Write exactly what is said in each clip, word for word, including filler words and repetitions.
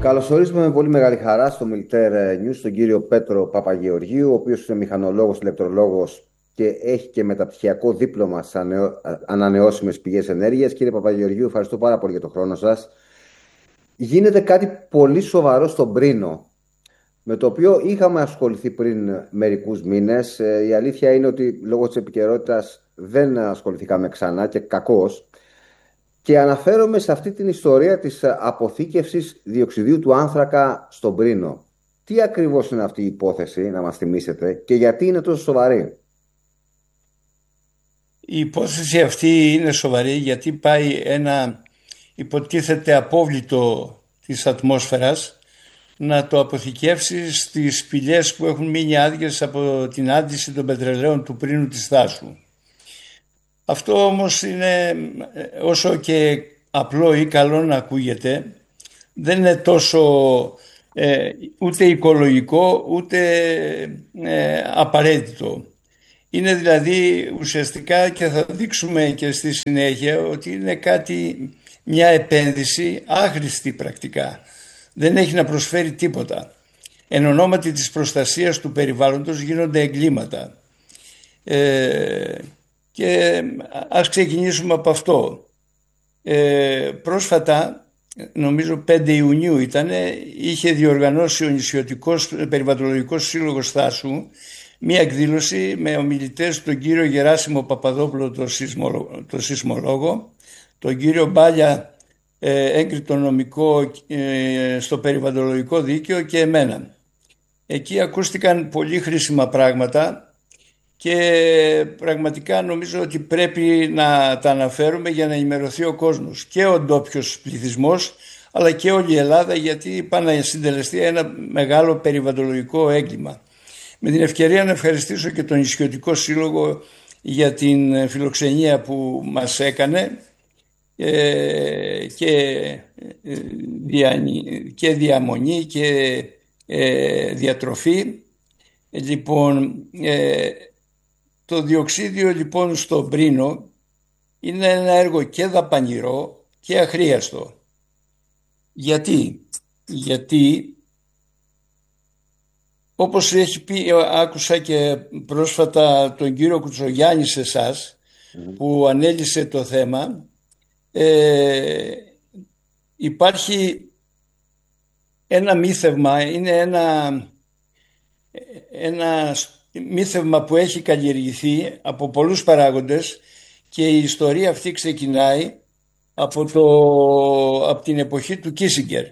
Καλωσορίζουμε με πολύ μεγάλη χαρά στο Militaire News τον κύριο Πέτρο Παπαγεωργίου, ο οποίος είναι μηχανολόγος, ηλεκτρολόγος και έχει και μεταπτυχιακό δίπλωμα σε ανανεώσιμες πηγές ενέργειας. Κύριε Παπαγεωργίου, ευχαριστώ πάρα πολύ για τον χρόνο σας. Γίνεται κάτι πολύ σοβαρό στον Πρίνο, με το οποίο είχαμε ασχοληθεί πριν μερικούς μήνες. Η αλήθεια είναι ότι λόγω της επικαιρότητας δεν ασχοληθήκαμε ξανά και κακώς. Και αναφέρομαι σε αυτή την ιστορία της αποθήκευσης διοξιδίου του άνθρακα στον Πρίνο. Τι ακριβώς είναι αυτή η υπόθεση, να μας θυμίσετε, και γιατί είναι τόσο σοβαρή? Η υπόθεση αυτή είναι σοβαρή γιατί πάει ένα υποτίθεται απόβλητο της ατμόσφαιρας να το αποθηκεύσει στις σπηλιές που έχουν μείνει άδειες από την άντληση των πετρελαίων του Πρίνου της Θάσου. Αυτό όμως είναι, όσο και απλό ή καλό να ακούγεται, δεν είναι τόσο ε, ούτε οικολογικό ούτε ε, απαραίτητο. Είναι δηλαδή ουσιαστικά, και θα δείξουμε και στη συνέχεια, ότι είναι κάτι, μια επένδυση άχρηστη πρακτικά. Δεν έχει να προσφέρει τίποτα. Εν ονόματι της προστασίας του περιβάλλοντος γίνονται εγκλήματα. Ε, και ας ξεκινήσουμε από αυτό. Ε, πρόσφατα, νομίζω πέντε Ιουνίου ήταν, είχε διοργανώσει ο Νησιωτικός Περιβαλλοντολογικός Σύλλογος Θάσου μία εκδήλωση με ομιλητές τον κύριο Γεράσιμο Παπαδόπουλο, τον σεισμολόγο, το σεισμολόγο, τον κύριο Μπάλια, ε, έγκριτο νομικό ε, στο περιβαλλοντολογικό δίκαιο, και εμένα. Εκεί ακούστηκαν πολύ χρήσιμα πράγματα και πραγματικά νομίζω ότι πρέπει να τα αναφέρουμε για να ενημερωθεί ο κόσμος, και ο ντόπιος πληθυσμός αλλά και όλη η Ελλάδα, γιατί πάει να συντελεστεί ένα μεγάλο περιβαλλοντολογικό έγκλημα. Με την ευκαιρία να ευχαριστήσω και τον Νησιωτικό Σύλλογο για την φιλοξενία που μας έκανε ε, και, και διαμονή και ε, διατροφή. Λοιπόν, ε, το διοξίδιο λοιπόν στο Πρίνο είναι ένα έργο και δαπανηρό και αχρίαστο. Γιατί? Γιατί όπως έχει πει, άκουσα και πρόσφατα τον κύριο Κουτσογιάννη σε εσάς, mm. που ανέλησε το θέμα, ε, υπάρχει ένα μύθευμα, είναι ένα, ένα μύθευμα που έχει καλλιεργηθεί από πολλούς παράγοντες, και η ιστορία αυτή ξεκινάει από, το, από την εποχή του Κίσιγκερ.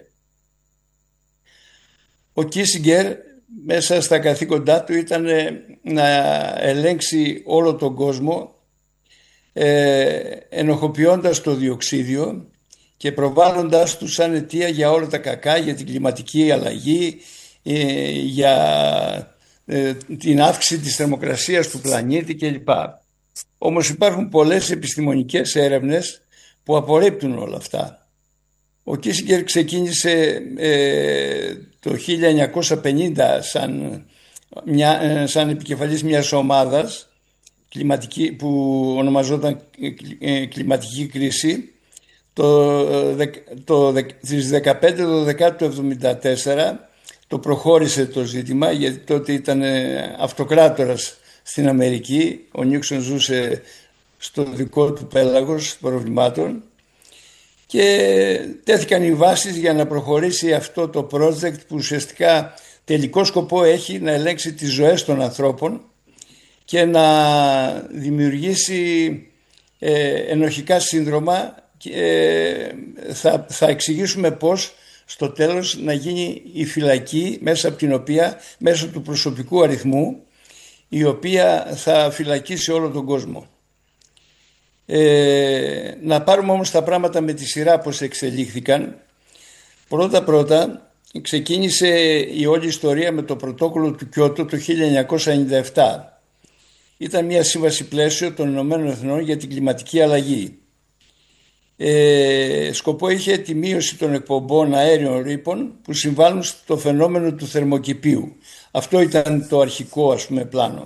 Ο Κίσιγκερ μέσα στα καθήκοντά του ήταν να ελέγξει όλο τον κόσμο, ε, ενοχοποιώντας το διοξίδιο και προβάλλοντας του σαν αιτία για όλα τα κακά, για την κλιματική αλλαγή, ε, για ε, την αύξηση της θερμοκρασίας του πλανήτη κλπ. Όμως υπάρχουν πολλές επιστημονικές έρευνες που απορρίπτουν όλα αυτά. Ο Κίσιγκερ ξεκίνησε ε, το χίλια εννιακόσια πενήντα σαν, μια, ε, σαν επικεφαλής μιας ομάδας κλιματική, που ονομαζόταν ε, κλιματική κρίση. Το, το, στις δεκαπέντε του δεκάτου του εβδομήντα τέσσερα το προχώρησε το ζήτημα, γιατί τότε ήταν αυτοκράτορας στην Αμερική. Ο Νίξον ζούσε στο δικό του πέλαγος προβλημάτων και τέθηκαν οι βάσεις για να προχωρήσει αυτό το project, που ουσιαστικά τελικό σκοπό έχει να ελέγξει τις ζωές των ανθρώπων και να δημιουργήσει ε, ενοχικά σύνδρομα, και ε, θα, θα εξηγήσουμε πώς στο τέλος να γίνει η φυλακή, μέσα από την οποία, μέσω του προσωπικού αριθμού, η οποία θα φυλακίσει όλο τον κόσμο. Ε, να πάρουμε όμως τα πράγματα με τη σειρά πως εξελίχθηκαν. Πρώτα πρώτα ξεκίνησε η όλη ιστορία με το πρωτόκολλο του Κιώτο το χίλια εννιακόσια ενενήντα επτά. Ήταν μια σύμβαση πλαίσιο των Ηνωμένων Εθνών για την κλιματική αλλαγή. Ε, σκοπό είχε τη μείωση των εκπομπών αέριων ρήπων που συμβάλλουν στο φαινόμενο του θερμοκηπίου. Αυτό ήταν το αρχικό, ας πούμε, πλάνο.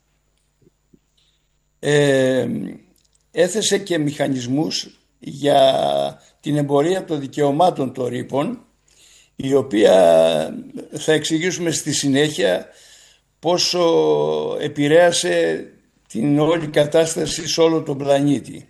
Ε, έθεσε και μηχανισμούς για την εμπορία των δικαιωμάτων των ρήπων, η οποία θα εξηγήσουμε στη συνέχεια πόσο επηρέασε την όλη κατάσταση σε όλο τον πλανήτη.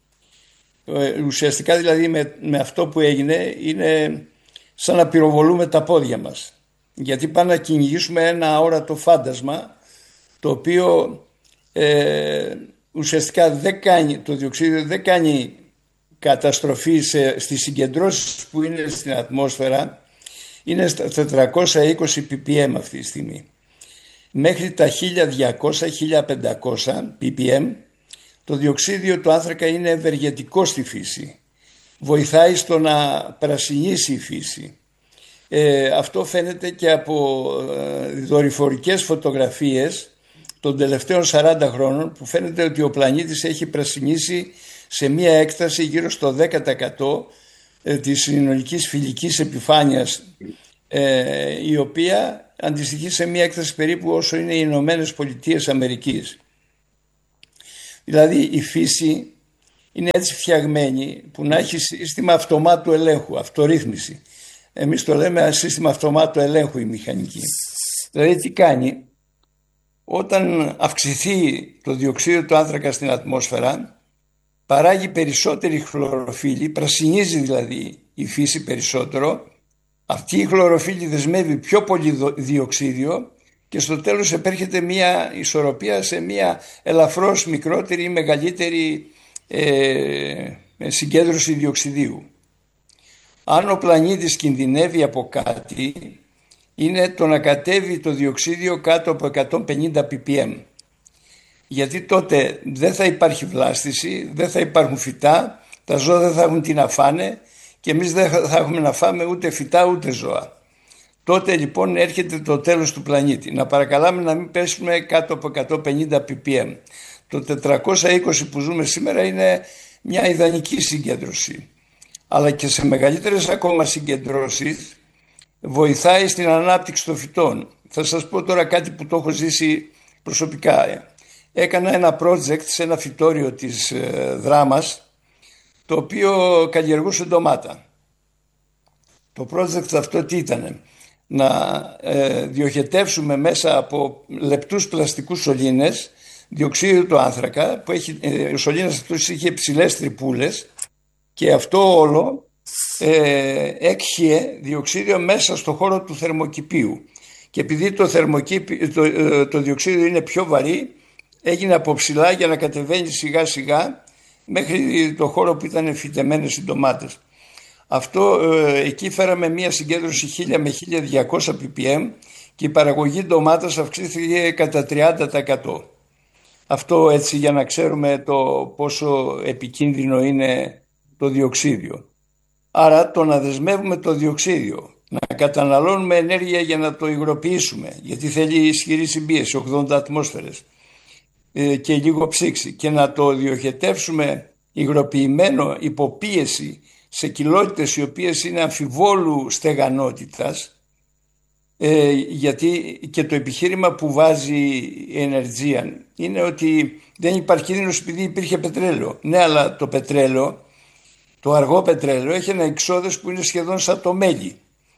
Ουσιαστικά δηλαδή με, με αυτό που έγινε είναι σαν να πυροβολούμε τα πόδια μας, γιατί πάμε να κυνηγήσουμε ένα αόρατο φάντασμα, το οποίο ε, ουσιαστικά δεν κάνει, το διοξείδιο δεν κάνει καταστροφή σε, στις συγκεντρώσεις που είναι στην ατμόσφαιρα. Είναι στα τετρακόσια είκοσι πι πι εμ αυτή τη στιγμή. Μέχρι τα χίλια διακόσια με χίλια πεντακόσια πι πι εμ το διοξείδιο του άνθρακα είναι ευεργετικό στη φύση. Βοηθάει στο να πρασινίσει η φύση. Ε, αυτό φαίνεται και από ε, δορυφορικές φωτογραφίες των τελευταίων σαράντα χρόνων, που φαίνεται ότι ο πλανήτης έχει πρασινίσει σε μία έκταση γύρω στο δέκα τοις εκατό της συνολικής φυλικής επιφάνειας, ε, η οποία αντιστοιχεί σε μία έκταση περίπου όσο είναι οι Ηνωμένες Πολιτείες Αμερικής. Δηλαδή η φύση είναι έτσι φτιαγμένη που να έχει σύστημα αυτομάτου ελέγχου, αυτορύθμιση. Εμείς το λέμε σύστημα αυτομάτου ελέγχου η μηχανική. Δηλαδή τι κάνει? Όταν αυξηθεί το διοξείδιο του άνθρακα στην ατμόσφαιρα, παράγει περισσότερη χλωροφύλλη, πρασινίζει δηλαδή η φύση περισσότερο. Αυτή η χλωροφύλλη δεσμεύει πιο πολύ διοξείδιο και στο τέλος επέρχεται μια ισορροπία σε μια ελαφρώς μικρότερη ή μεγαλύτερη ε, συγκέντρωση διοξιδίου. Αν ο πλανήτης κινδυνεύει από κάτι, είναι το να κατέβει το διοξίδιο κάτω από εκατόν πενήντα πι πι εμ. Γιατί τότε δεν θα υπάρχει βλάστηση, δεν θα υπάρχουν φυτά, τα ζώα δεν θα έχουν τι να φάνε και εμείς δεν θα έχουμε να φάμε ούτε φυτά ούτε ζώα. Τότε λοιπόν έρχεται το τέλος του πλανήτη. Να παρακαλάμε να μην πέσουμε κάτω από εκατόν πενήντα πι πι εμ. Το τετρακόσια είκοσι που ζούμε σήμερα είναι μια ιδανική συγκέντρωση. Αλλά και σε μεγαλύτερες ακόμα συγκεντρώσεις βοηθάει στην ανάπτυξη των φυτών. Θα σας πω τώρα κάτι που το έχω ζήσει προσωπικά. Έκανα ένα project σε ένα φυτόριο της ε, Δράμας, το οποίο καλλιεργούσε ντομάτα. Το project αυτό τι ήτανε? Να ε, διοχετεύσουμε μέσα από λεπτούς πλαστικούς σωλήνες διοξείδιο του άνθρακα, που έχει, ε, ο σωλήνας αυτός είχε υψηλές τρυπούλες, και αυτό όλο ε, έκχυε διοξείδιο μέσα στο χώρο του θερμοκηπίου, και επειδή το, το, ε, το διοξείδιο είναι πιο βαρύ, έγινε από ψηλά για να κατεβαίνει σιγά σιγά μέχρι το χώρο που ήταν φυτεμένες οι ντομάτες. Αυτό ε, εκεί φέραμε μια συγκέντρωση χίλια με χίλια διακόσια πι πι εμ και η παραγωγή ντομάτας αυξήθηκε κατά τριάντα τοις εκατό. Αυτό έτσι για να ξέρουμε το πόσο επικίνδυνο είναι το διοξίδιο. Άρα το να δεσμεύουμε το διοξίδιο, να καταναλώνουμε ενέργεια για να το υγροποιήσουμε, γιατί θέλει ισχυρή συμπίεση, ογδόντα ατμόσφαιρες ε, και λίγο ψήξη, και να το διοχετεύσουμε υγροποιημένο υποπίεση σε κοιλότητες οι οποίες είναι αμφιβόλου στεγανότητας, ε, γιατί και το επιχείρημα που βάζει η Energean είναι ότι δεν υπάρχει κίνδυνος επειδή υπήρχε πετρέλαιο. Ναι, αλλά το πετρέλαιο, το αργό πετρέλαιο, έχει ένα εξώδες που είναι σχεδόν σαν το μέλι.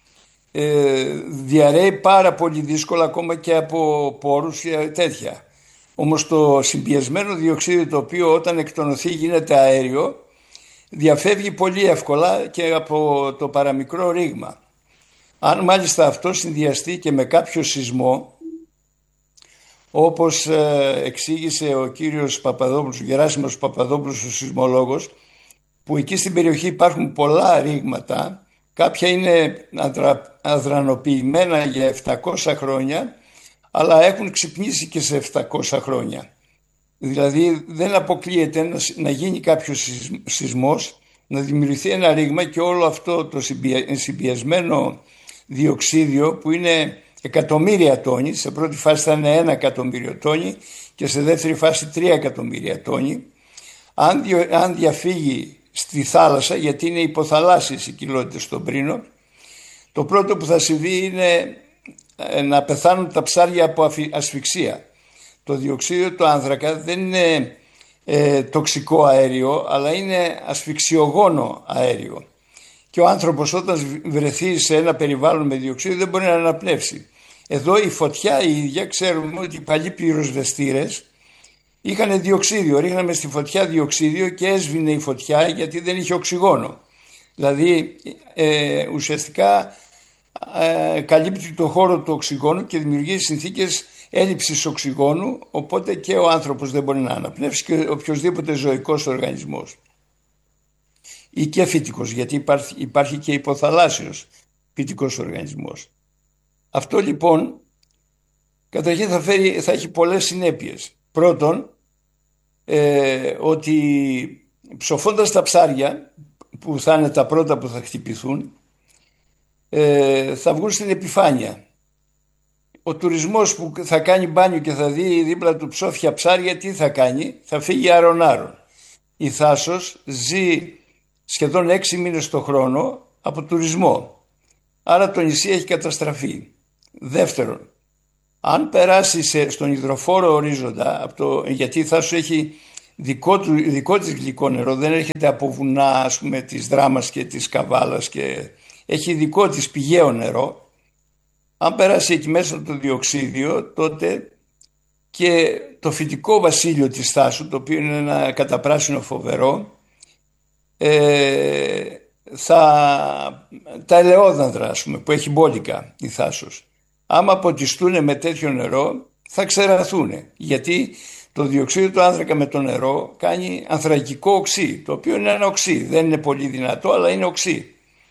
Ε, διαρρέει πάρα πολύ δύσκολα ακόμα και από πόρους και τέτοια. Όμως το συμπιεσμένο διοξείδιο, το οποίο όταν εκτονωθεί γίνεται αέριο, διαφεύγει πολύ εύκολα και από το παραμικρό ρήγμα. Αν μάλιστα αυτό συνδυαστεί και με κάποιο σεισμό, όπως εξήγησε ο κύριος Παπαδόπουλος, ο Γεράσιμος Παπαδόπουλος, ο σεισμολόγος, που εκεί στην περιοχή υπάρχουν πολλά ρήγματα, κάποια είναι αδρα, αδρανοποιημένα για επτακόσια χρόνια, αλλά έχουν ξυπνήσει και σε επτακόσια χρόνια. Δηλαδή δεν αποκλείεται να, να γίνει κάποιος σεισμός, να δημιουργηθεί ένα ρήγμα και όλο αυτό το συμπιεσμένο διοξίδιο, που είναι εκατομμύρια τόνοι, σε πρώτη φάση θα είναι ένα εκατομμύριο τόνοι και σε δεύτερη φάση τρία εκατομμύρια τόνοι, αν, διο, αν διαφύγει στη θάλασσα, γιατί είναι υποθαλάσσιες οι κοιλότητες στον Πρίνο, το πρώτο που θα συμβεί είναι να πεθάνουν τα ψάρια από ασφυξία. Το διοξείδιο του άνθρακα δεν είναι ε, τοξικό αέριο, αλλά είναι ασφυξιογόνο αέριο. και ο άνθρωπος όταν βρεθεί σε ένα περιβάλλον με διοξείδιο δεν μπορεί να αναπνεύσει. Εδώ η φωτιά η ίδια, ξέρουμε ότι οι παλιοί πυροσβεστήρες είχαν διοξίδιο, ρίχναμε στη φωτιά διοξίδιο και έσβηνε η φωτιά γιατί δεν είχε οξυγόνο. Δηλαδή ε, ουσιαστικά ε, καλύπτει το χώρο του οξυγόνου και δημιουργεί συνθήκες έλλειψης οξυγόνου, οπότε και ο άνθρωπος δεν μπορεί να αναπνεύσει και οποιοσδήποτε ζωικός οργανισμός. Ή και φυτικός, γιατί υπάρχει, υπάρχει και υποθαλάσσιος φυτικός οργανισμός. Αυτό λοιπόν καταρχήν θα, φέρει, θα έχει πολλές συνέπειες. Πρώτον, ε, ότι ψοφώντας τα ψάρια, που θα είναι τα πρώτα που θα χτυπηθούν, ε, θα βγουν στην επιφάνεια. Ο τουρισμός που θα κάνει μπάνιο και θα δει δίπλα του ψόφια ψάρια, τι θα κάνει? Θα φύγει άρον-άρον. Η Θάσος ζει σχεδόν έξι μήνες το χρόνο από τουρισμό. Άρα το νησί έχει καταστραφεί. Δεύτερον, αν περάσει σε, στον υδροφόρο ορίζοντα, από το, γιατί η Θάσος έχει δικό, του, δικό της γλυκό νερό, δεν έρχεται από βουνά, ας πούμε, της Δράμας και της Καβάλας, και έχει δικό της πηγαίο νερό. Αν περάσει εκεί μέσα το διοξίδιο, τότε και το φυτικό βασίλειο της Θάσου, το οποίο είναι ένα καταπράσινο φοβερό, ε, θα, τα ελαιόδανδρα, ας πούμε, που έχει μπόλικα η Θάσος, άμα ποτιστούν με τέτοιο νερό θα ξεραθούν, γιατί το διοξείδιο του άνθρακα με το νερό κάνει ανθρακικό οξύ, το οποίο είναι ένα οξύ, δεν είναι πολύ δυνατό αλλά είναι οξύ.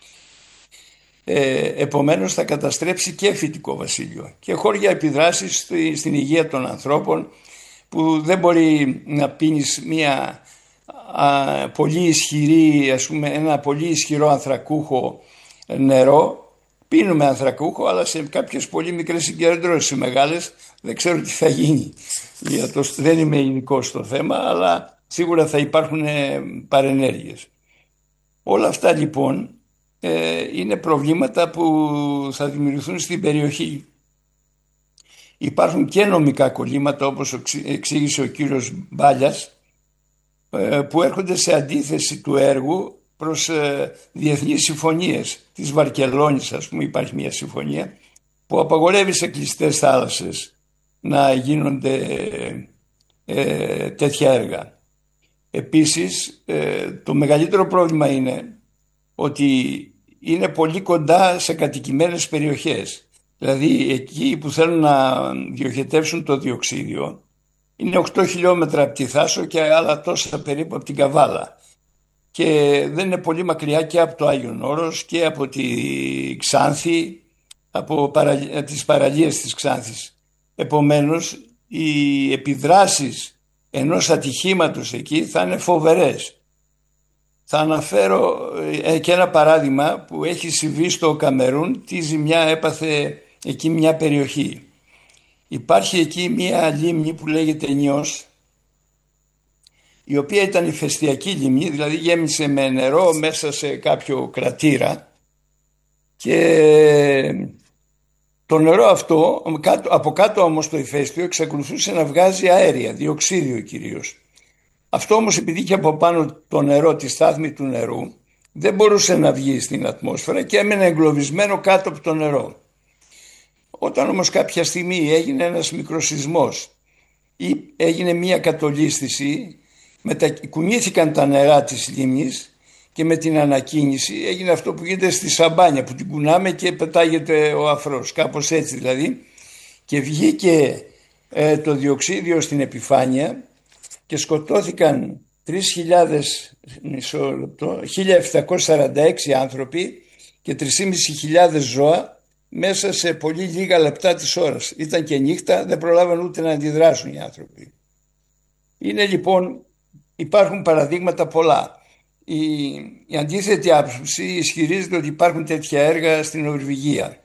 Ε, επομένως θα καταστρέψει και φυτικό βασίλειο και χώρια επιδράσεις στη, στην υγεία των ανθρώπων, που δεν μπορεί να πίνεις μια α, πολύ ισχυρή, ας πούμε, ένα πολύ ισχυρό ανθρακούχο νερό. Πίνουμε ανθρακούχο, αλλά σε κάποιες πολύ μικρές συγκεντρώσεις, σε μεγάλες δεν ξέρω τι θα γίνει. Για το, δεν είμαι ειδικός στο θέμα, αλλά σίγουρα θα υπάρχουν παρενέργειες. Όλα αυτά λοιπόν ε, είναι προβλήματα που θα δημιουργηθούν στην περιοχή. Υπάρχουν και νομικά κολλήματα, όπως εξήγησε ο κύριος Μπάλιας, ε, που έρχονται σε αντίθεση του έργου προς ε, διεθνείς συμφωνίες. Της Βαρκελόνης, ας πούμε, υπάρχει μια συμφωνία που απαγορεύει σε κλειστές θάλασσες να γίνονται ε, ε, τέτοια έργα. Επίσης, ε, το μεγαλύτερο πρόβλημα είναι ότι είναι πολύ κοντά σε κατοικημένες περιοχές. Δηλαδή εκεί που θέλουν να διοχετεύσουν το διοξίδιο είναι οκτώ χιλιόμετρα από τη Θάσο και άλλα τόσα περίπου από την Καβάλα. Και δεν είναι πολύ μακριά και από το Άγιον Όρος και από τη Ξάνθη, από παρα... τις παραλίες της Ξάνθης. Επομένως, οι επιδράσεις ενός ατυχήματος εκεί θα είναι φοβερές. Θα αναφέρω και ένα παράδειγμα που έχει συμβεί στο Καμερούν, τι ζημιά έπαθε εκεί μια περιοχή. Υπάρχει εκεί μια λίμνη που λέγεται Νιός, η οποία ήταν ηφαιστειακή λίμνη, δηλαδή γέμισε με νερό μέσα σε κάποιο κρατήρα, και το νερό αυτό από κάτω όμως το ηφαίστειο εξακολουθούσε να βγάζει αέρια, διοξίδιο κυρίως. Αυτό όμως, επειδή και από πάνω το νερό, τη στάθμη του νερού, δεν μπορούσε να βγει στην ατμόσφαιρα και έμενε εγκλωβισμένο κάτω από το νερό. Όταν όμως κάποια στιγμή έγινε ένας μικροσεισμός ή έγινε μία κατολίσθηση, μετακοιμήθηκαν τα νερά της λίμνης και με την ανακίνηση έγινε αυτό που γίνεται στη σαμπάνια, που την κουνάμε και πετάγεται ο αφρός, κάπως έτσι δηλαδή, και βγήκε ε, το διοξίδιο στην επιφάνεια και σκοτώθηκαν τρεις χιλιάδες, χίλια επτακόσια σαράντα έξι άνθρωποι και τρεις χιλιάδες πεντακόσια ζώα μέσα σε πολύ λίγα λεπτά της ώρας. Ήταν και νύχτα, δεν προλάβαν ούτε να αντιδράσουν οι άνθρωποι. Είναι λοιπόν, υπάρχουν παραδείγματα πολλά. Η, η αντίθετη άποψη ισχυρίζεται ότι υπάρχουν τέτοια έργα στην Νορβηγία.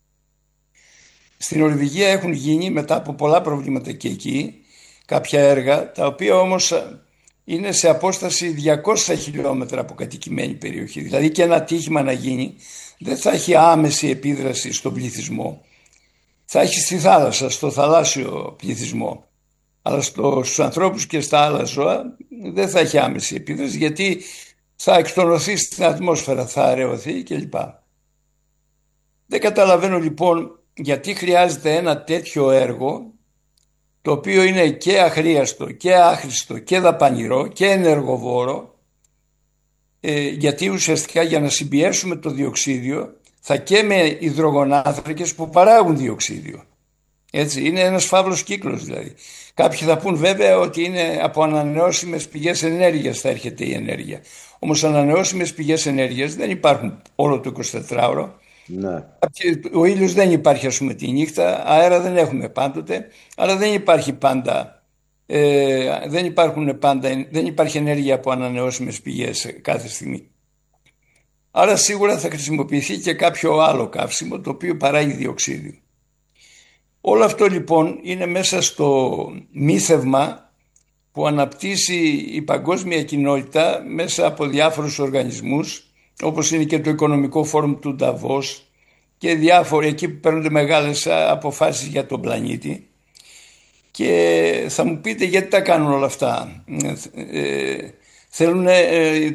Στην Νορβηγία έχουν γίνει μετά από πολλά προβλήματα και εκεί κάποια έργα, τα οποία όμως είναι σε απόσταση διακόσια χιλιόμετρα από κατοικημένη περιοχή. Δηλαδή και ένα ατύχημα να γίνει δεν θα έχει άμεση επίδραση στον πληθυσμό. Θα έχει στη θάλασσα, στο θαλάσσιο πληθυσμό. Αλλά στο, στους ανθρώπους και στα άλλα ζώα δεν θα έχει άμεση επίδραση, γιατί θα εκτονωθεί στην ατμόσφαιρα, θα αραιωθεί κλπ. Δεν καταλαβαίνω λοιπόν γιατί χρειάζεται ένα τέτοιο έργο, το οποίο είναι και αχρίαστο και άχρηστο και δαπανηρό και ενεργοβόρο, ε, γιατί ουσιαστικά για να συμπιέσουμε το διοξίδιο θα καίμε υδρογονάνθρακες που παράγουν διοξίδιο. Έτσι, είναι ένας φαύλος κύκλος δηλαδή. Κάποιοι θα πούν βέβαια ότι είναι από ανανεώσιμες πηγές ενέργειας θα έρχεται η ενέργεια. Όμως ανανεώσιμες πηγές ενέργειας δεν υπάρχουν όλο το εικοσιτετράωρο. Ναι. Ο ήλιος δεν υπάρχει ας πούμε τη νύχτα, αέρα δεν έχουμε πάντοτε, αλλά δεν υπάρχει πάντα, ε, δεν, υπάρχουν πάντα, δεν υπάρχει ενέργεια από ανανεώσιμες πηγές κάθε στιγμή. Άρα σίγουρα θα χρησιμοποιηθεί και κάποιο άλλο καύσιμο το οποίο παράγει διοξίδιο. Όλο αυτό λοιπόν είναι μέσα στο μύθευμα που αναπτύσσει η παγκόσμια κοινότητα μέσα από διάφορους οργανισμούς, όπως είναι και το Οικονομικό Φόρουμ του Νταβός και διάφοροι εκεί που παίρνονται μεγάλες αποφάσεις για τον πλανήτη. Και θα μου πείτε γιατί τα κάνουν όλα αυτά. Ε, θέλουν, ε,